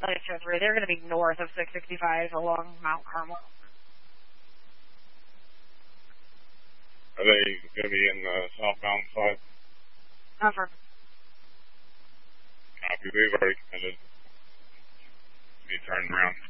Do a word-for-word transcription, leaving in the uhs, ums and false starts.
six oh three. They're going to be north of six sixty-five along Mount Carmel. Are they going to be in the southbound side? Confirm. Copy. We've already committed to be turned around.